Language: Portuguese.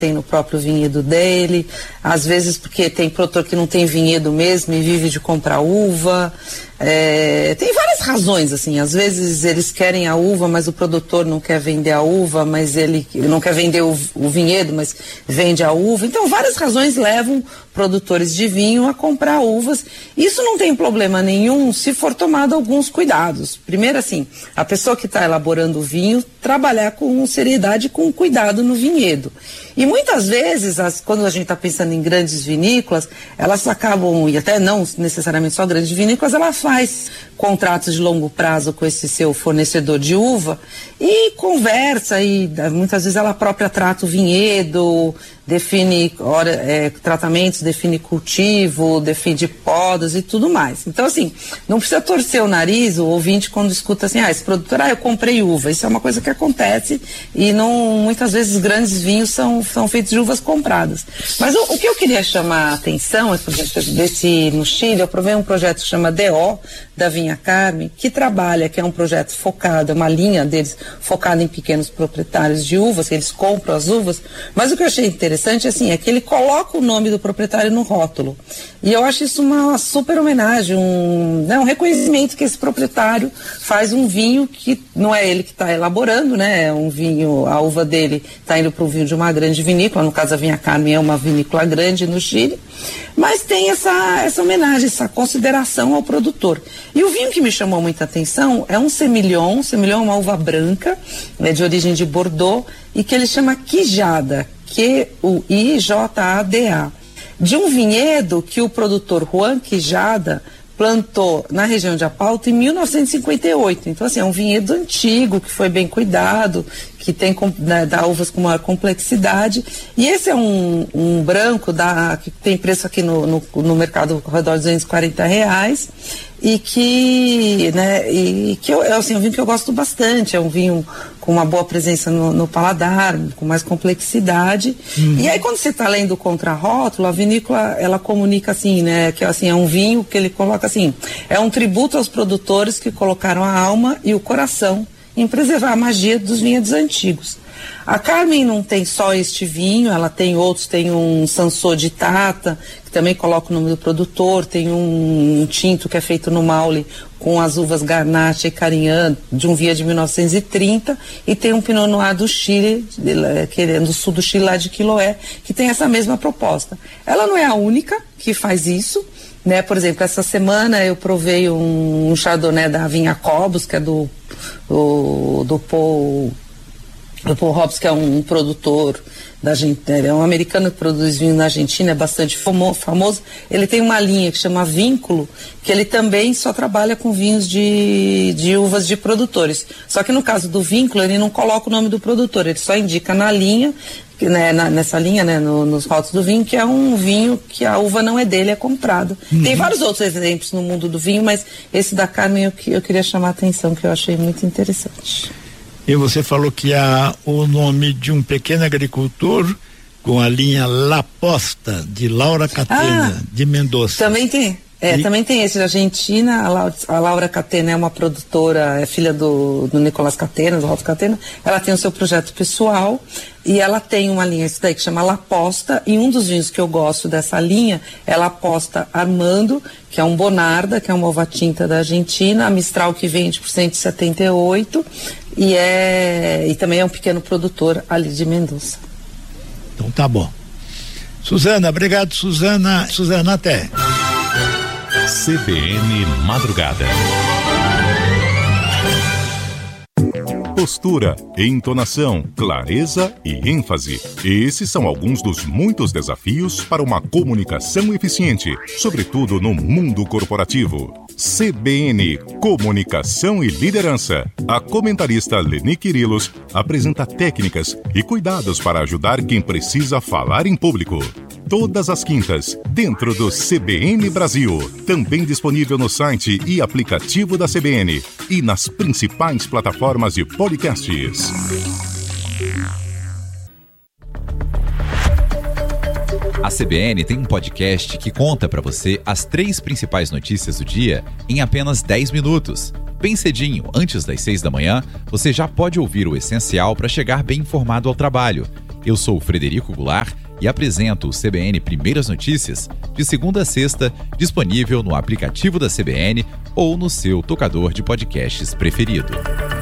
tem no próprio vinhedo dele, às vezes porque tem produtor que não tem vinhedo mesmo e vive de comprar uva. Tem várias razões, assim, às vezes eles querem a uva, mas o produtor não quer vender a uva, mas ele não quer vender o vinhedo, mas vende a uva. Então várias razões levam produtores de vinho a comprar uvas. Isso não tem problema nenhum se for tomado alguns cuidados. Primeiro, assim, a pessoa que está elaborando o vinho trabalhar com seriedade e com cuidado no vinhedo. E muitas vezes, quando a gente está pensando em grandes vinícolas, elas acabam, e até não necessariamente só grandes vinícolas, ela faz contratos de longo prazo com esse seu fornecedor de uva e conversa, e muitas vezes ela própria trata o vinhedo, define tratamentos, define cultivo, define podas e tudo mais. Então, assim, não precisa torcer o nariz, o ouvinte, quando escuta assim, esse produtor, eu comprei uva. Isso é uma coisa que acontece e muitas vezes grandes vinhos são feitos de uvas compradas. Mas o que eu queria chamar a atenção, no Chile, eu provei um projeto que chama DO, da Vinha Carmen, que é um projeto focado, uma linha deles focada em pequenos proprietários de uvas, que eles compram as uvas, mas o que eu achei interessante, assim, é que ele coloca o nome do proprietário no rótulo, e eu acho isso uma super homenagem, um reconhecimento que esse proprietário faz um vinho que não é ele que está elaborando, né, é um vinho, a uva dele está indo para um vinho de uma grande vinícola, no caso a Vinha Carmen é uma vinícola grande no Chile, mas tem essa homenagem, essa consideração ao produtor. E o vinho que me chamou muita atenção é um Semillon é uma uva branca, de origem de Bordeaux, e que ele chama Quijada, Q-U-I-J-A-D-A, de um vinhedo que o produtor Juan Quijada plantou na região de Apalto em 1958. Então, assim, é um vinhedo antigo, que foi bem cuidado, que tem dá uvas com maior complexidade. E esse é um branco que tem preço aqui no mercado ao redor de R$240, e que é um vinho que eu gosto bastante. É um vinho com uma boa presença no paladar, com mais complexidade. E aí, quando você está lendo o contrarótulo, a vinícola, ela comunica assim, né, que assim, é um vinho que ele coloca assim, é um tributo aos produtores que colocaram a alma e o coração em preservar a magia dos vinhedos antigos. A Carmen não tem só este vinho, ela tem outros, tem um Sansô de Tata, que também coloca o nome do produtor, tem um tinto que é feito no Maule com as uvas Garnacha e Carignan, de um vinho de 1930, e tem um Pinot Noir do Chile, do sul do Chile, lá de Quiloé, que tem essa mesma proposta. Ela não é a única que faz isso, né? Por exemplo, essa semana eu provei um Chardonnay da Vinha Cobos, que é do Paul Hobbs, que é um produtor da Argentina, é um americano que produz vinho na Argentina, é bastante famoso. Ele tem uma linha que chama Vínculo, que ele também só trabalha com vinhos de uvas de produtores. Só que no caso do Vínculo, ele não coloca o nome do produtor, ele só indica na linha, né, nessa linha, né, nos rótulos do vinho, que é um vinho que a uva não é dele, é comprado. Tem vários outros exemplos no mundo do vinho, mas esse da Carmen eu queria chamar a atenção, que eu achei muito interessante. E você falou que há o nome de um pequeno agricultor com a linha La Posta, de Laura Catena, de Mendoza. Também tem. Também tem esse da Argentina. A Laura Catena é uma produtora, é filha do Nicolás Catena, do Rolf Catena. Ela tem o seu projeto pessoal e ela tem uma linha, isso daí, que chama La Posta, e um dos vinhos que eu gosto dessa linha é La Posta Armando, que é um Bonarda, que é uma uva tinta da Argentina, a Mistral, que vende por 178, e também é um pequeno produtor ali de Mendoza. Então tá bom. Suzana, obrigado, Suzana. Suzana, até. CBN Madrugada. Postura, entonação, clareza e ênfase. Esses são alguns dos muitos desafios para uma comunicação eficiente, sobretudo no mundo corporativo. CBN Comunicação e Liderança. A comentarista Leni Quirilos apresenta técnicas e cuidados para ajudar quem precisa falar em público. Todas as quintas, dentro do CBN Brasil. Também disponível no site e aplicativo da CBN e nas principais plataformas de podcasts. A CBN tem um podcast que conta para você as 3 principais notícias do dia em apenas 10 minutos. Bem cedinho, antes das 6 da manhã, você já pode ouvir o essencial para chegar bem informado ao trabalho. Eu sou Frederico Goulart e apresento o CBN Primeiras Notícias, de segunda a sexta, disponível no aplicativo da CBN ou no seu tocador de podcasts preferido.